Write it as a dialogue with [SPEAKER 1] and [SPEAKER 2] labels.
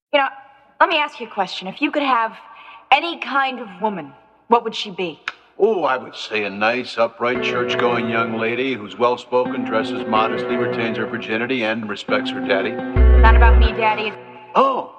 [SPEAKER 1] You know, let me ask you a question. If you could have any kind of woman, what would she be?
[SPEAKER 2] Oh, I would say a nice, upright, church-going young lady who's well-spoken, dresses modestly, retains her virginity, and respects her daddy.
[SPEAKER 1] Not about me, Daddy.
[SPEAKER 2] Oh,